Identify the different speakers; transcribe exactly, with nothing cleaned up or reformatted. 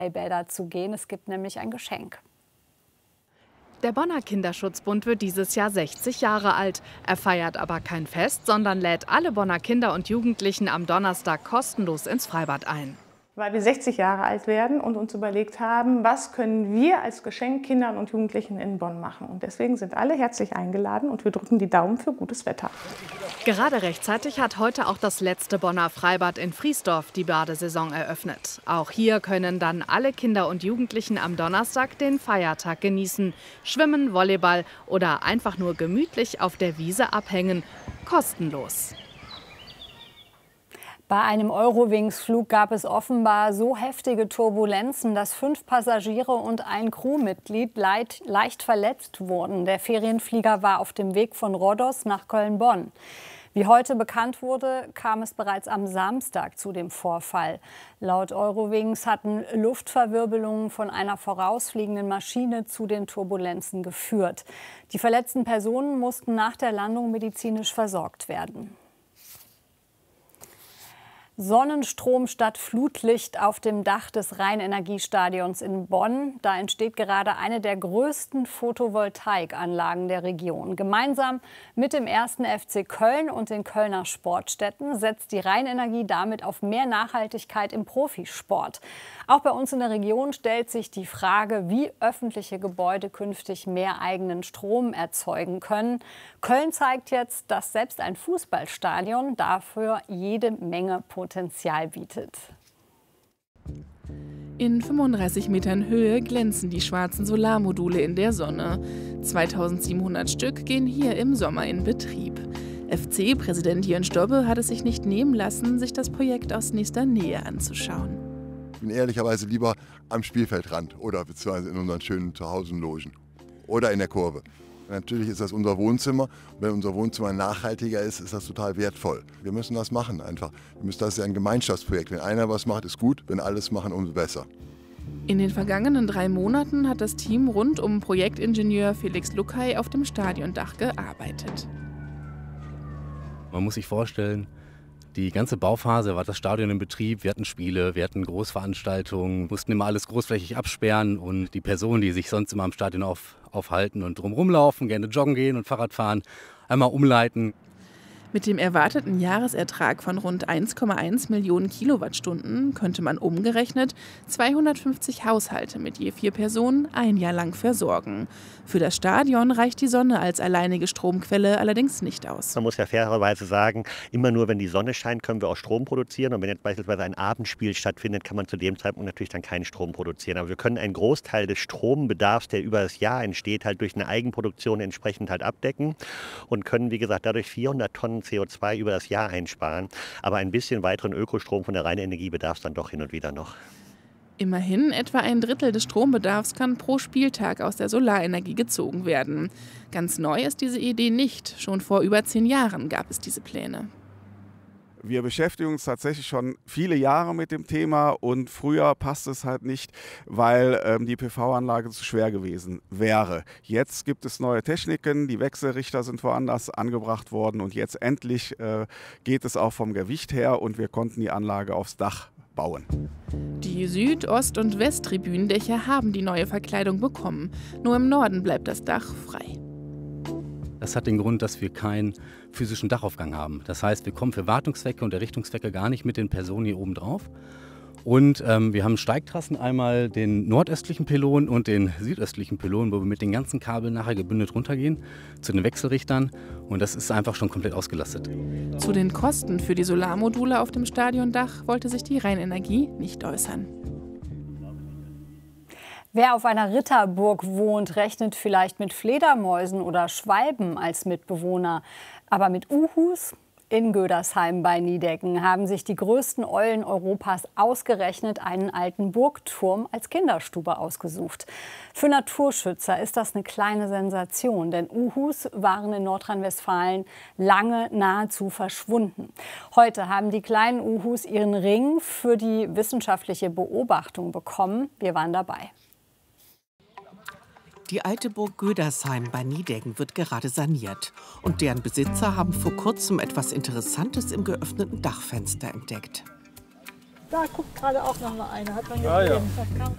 Speaker 1: Bäder zu gehen. Es gibt nämlich ein Geschenk.
Speaker 2: Der Bonner Kinderschutzbund wird dieses Jahr sechzig Jahre alt. Er feiert aber kein Fest, sondern lädt alle Bonner Kinder und Jugendlichen am Donnerstag kostenlos ins Freibad ein.
Speaker 3: Weil wir sechzig Jahre alt werden und uns überlegt haben, was können wir als Geschenk Kindern und Jugendlichen in Bonn machen. Und deswegen sind alle herzlich eingeladen und wir drücken die Daumen für gutes Wetter.
Speaker 2: Gerade rechtzeitig hat heute auch das letzte Bonner Freibad in Friesdorf die Badesaison eröffnet. Auch hier können dann alle Kinder und Jugendlichen am Donnerstag den Feiertag genießen, schwimmen, Volleyball oder einfach nur gemütlich auf der Wiese abhängen. Kostenlos.
Speaker 1: Bei einem Eurowings-Flug gab es offenbar so heftige Turbulenzen, dass fünf Passagiere und ein Crewmitglied leicht, leicht verletzt wurden. Der Ferienflieger war auf dem Weg von Rhodos nach Köln-Bonn. Wie heute bekannt wurde, kam es bereits am Samstag zu dem Vorfall. Laut Eurowings hatten Luftverwirbelungen von einer vorausfliegenden Maschine zu den Turbulenzen geführt. Die verletzten Personen mussten nach der Landung medizinisch versorgt werden. Sonnenstrom statt Flutlicht auf dem Dach des Rheinenergiestadions in Bonn. Da entsteht gerade eine der größten Photovoltaikanlagen der Region. Gemeinsam mit dem ersten F C Köln und den Kölner Sportstätten setzt die Rheinenergie damit auf mehr Nachhaltigkeit im Profisport. Auch bei uns in der Region stellt sich die Frage, wie öffentliche Gebäude künftig mehr eigenen Strom erzeugen können. Köln zeigt jetzt, dass selbst ein Fußballstadion dafür jede Menge Potenzial bietet.
Speaker 4: In fünfunddreißig Metern Höhe glänzen die schwarzen Solarmodule in der Sonne. zweitausendsiebenhundert Stück gehen hier im Sommer in Betrieb. F C-Präsident Jörn Stobbe hat es sich nicht nehmen lassen, sich das Projekt aus nächster Nähe anzuschauen.
Speaker 5: Ich bin ehrlicherweise lieber am Spielfeldrand oder beziehungsweise in unseren schönen Zuhausenlogen oder in der Kurve. Natürlich ist das unser Wohnzimmer. Wenn unser Wohnzimmer nachhaltiger ist, ist das total wertvoll. Wir müssen das machen einfach. Wir müssen, das ist ja ein Gemeinschaftsprojekt. Wenn einer was macht, ist gut. Wenn alles machen, umso besser.
Speaker 4: In den vergangenen drei Monaten hat das Team rund um Projektingenieur Felix Luckay auf dem Stadiondach gearbeitet.
Speaker 6: Man muss sich vorstellen, die ganze Bauphase war das Stadion in Betrieb. Wir hatten Spiele, wir hatten Großveranstaltungen, mussten immer alles großflächig absperren. Und die Personen, die sich sonst immer am Stadion auf, aufhalten und drumherum laufen, gerne joggen gehen und Fahrrad fahren, einmal umleiten.
Speaker 4: Mit dem erwarteten Jahresertrag von rund eins Komma eins Millionen Kilowattstunden könnte man umgerechnet zweihundertfünfzig Haushalte mit je vier Personen ein Jahr lang versorgen. Für das Stadion reicht die Sonne als alleinige Stromquelle allerdings nicht aus.
Speaker 7: Man muss ja fairerweise sagen, immer nur wenn die Sonne scheint, können wir auch Strom produzieren. Und wenn jetzt beispielsweise ein Abendspiel stattfindet, kann man zu dem Zeitpunkt natürlich dann keinen Strom produzieren. Aber wir können einen Großteil des Strombedarfs, der über das Jahr entsteht, halt durch eine Eigenproduktion entsprechend halt abdecken und können, wie gesagt, dadurch vierhundert Tonnen C O zwei über das Jahr einsparen. Aber ein bisschen weiteren Ökostrom von der Rheinenergie bedarf es dann doch hin und wieder noch.
Speaker 4: Immerhin etwa ein Drittel des Strombedarfs kann pro Spieltag aus der Solarenergie gezogen werden. Ganz neu ist diese Idee nicht. Schon vor über zehn Jahren gab es diese Pläne.
Speaker 8: Wir beschäftigen uns tatsächlich schon viele Jahre mit dem Thema und früher passt es halt nicht, weil ähm, die P V-Anlage zu schwer gewesen wäre. Jetzt gibt es neue Techniken, die Wechselrichter sind woanders angebracht worden und jetzt endlich äh, geht es auch vom Gewicht her und wir konnten die Anlage aufs Dach bauen.
Speaker 4: Die Süd-, Ost- und Westtribünendächer haben die neue Verkleidung bekommen. Nur im Norden bleibt das Dach frei.
Speaker 6: Das hat den Grund, dass wir keinen physischen Dachaufgang haben. Das heißt, wir kommen für Wartungszwecke und Errichtungszwecke gar nicht mit den Personen hier oben drauf. Und ähm, wir haben Steigtrassen, einmal den nordöstlichen Pylon und den südöstlichen Pylon, wo wir mit den ganzen Kabeln nachher gebündelt runtergehen zu den Wechselrichtern. Und das ist einfach schon komplett ausgelastet.
Speaker 4: Zu den Kosten für die Solarmodule auf dem Stadiondach wollte sich die Rheinenergie nicht äußern.
Speaker 1: Wer auf einer Ritterburg wohnt, rechnet vielleicht mit Fledermäusen oder Schwalben als Mitbewohner. Aber mit Uhus? In Gödersheim bei Niedecken haben sich die größten Eulen Europas ausgerechnet einen alten Burgturm als Kinderstube ausgesucht. Für Naturschützer ist das eine kleine Sensation, denn Uhus waren in Nordrhein-Westfalen lange nahezu verschwunden. Heute haben die kleinen Uhus ihren Ring für die wissenschaftliche Beobachtung bekommen. Wir waren dabei.
Speaker 9: Die alte Burg Gödersheim bei Niedecken wird gerade saniert. Und deren Besitzer haben vor kurzem etwas Interessantes im geöffneten Dachfenster entdeckt.
Speaker 10: Da guckt gerade auch noch mal einer, hat man gesehen.
Speaker 11: Ah, ja.
Speaker 10: Das kam